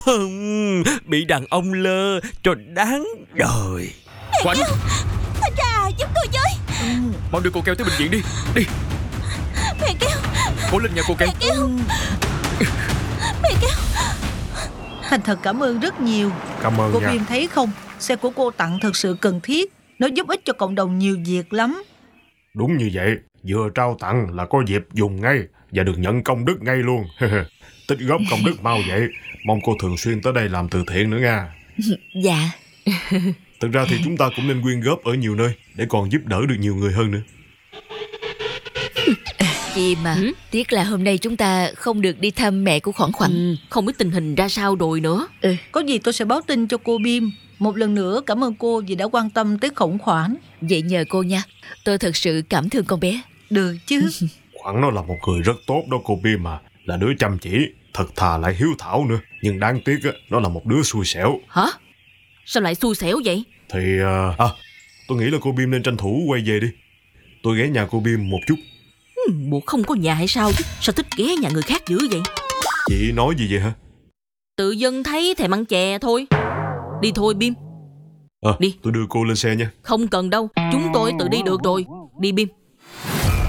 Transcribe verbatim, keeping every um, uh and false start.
Hừm, bị đàn ông lơ cho đáng đời. Quạnh, Thanh Trà giúp tôi với. mau đưa cô Keo tới bệnh viện đi. Đi. Mẹ Keo, Cố lên nha cô Keo. mẹ Keo, mẹ Keo. Thành thật cảm ơn rất nhiều. Cảm ơn Cô nha. Biêm thấy không, xe của cô tặng thật sự cần thiết. Nó giúp ích cho cộng đồng nhiều việc lắm. Đúng như vậy, vừa trao tặng là có dịp dùng ngay và được nhận công đức ngay luôn. Tích góp công đức mau vậy. Mong cô thường xuyên tới đây làm từ thiện nữa nha. Dạ. Thực ra thì chúng ta cũng nên quyên góp ở nhiều nơi để còn giúp đỡ được nhiều người hơn nữa. Chị mà Ừ? tiếc là hôm nay chúng ta không được đi thăm mẹ của Khoản Khoản. Ừ, không biết tình hình ra sao rồi nữa. Ừ. Có gì tôi sẽ báo tin cho cô Biêm. Một lần nữa cảm ơn cô vì đã quan tâm tới Khổng Khoản. Vậy nhờ cô nha. Tôi thật sự cảm thương con bé. Được chứ. Khoản nó là một người rất tốt đó cô Biêm mà. Là đứa chăm chỉ, thật thà lại hiếu thảo nữa. Nhưng đáng tiếc á, nó là một đứa xui xẻo. Hả? Sao lại xui xẻo vậy? Thì à, à tôi nghĩ là cô Biêm nên tranh thủ quay về đi. Tôi ghé nhà cô Biêm một chút. Ừ, bộ không có nhà hay sao chứ? Sao thích ghé nhà người khác dữ vậy? Chị nói gì vậy hả? Tự dưng thấy thèm ăn chè thôi. Đi thôi Bim. À, Đi. tôi đưa cô lên xe nha. Không cần đâu, chúng tôi tự đi được rồi. Đi Bim.